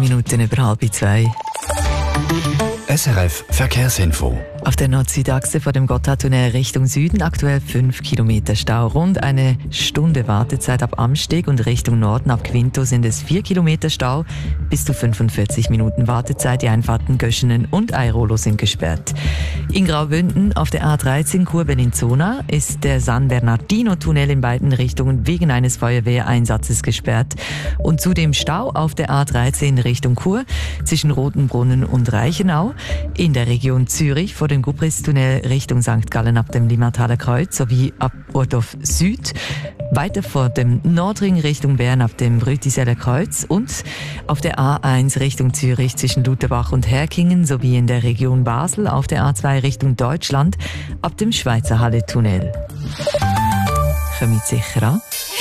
Minuten über 1:30. SRF Verkehrsinfo. Auf der Nord-Süd-Achse vor dem Gotthardtunnel Richtung Süden aktuell 5 Kilometer Stau. Rund eine Stunde Wartezeit ab Amsteg und Richtung Norden ab Quinto sind es 4 Kilometer Stau. Bis zu 45 Minuten Wartezeit. Die Einfahrten Göschenen und Airolo sind gesperrt. In Graubünden auf der A13 Chur-Bellinzona ist der San Bernardino-Tunnel in beiden Richtungen wegen eines Feuerwehreinsatzes gesperrt. Und zudem Stau auf der A13 Richtung Chur zwischen Rotenbrunnen und Reichenau. In der Region Zürich vor dem Gubristunnel Richtung St. Gallen ab dem Limmataler Kreuz sowie ab Urdorf Süd. Weiter vor dem Nordring Richtung Bern ab dem Rütiseler Kreuz und auf der A1 Richtung Zürich zwischen Lutherbach und Herkingen sowie in der Region Basel auf der A2 Richtung Deutschland ab dem Schweizer Halle-Tunnel. Kommt sicher an.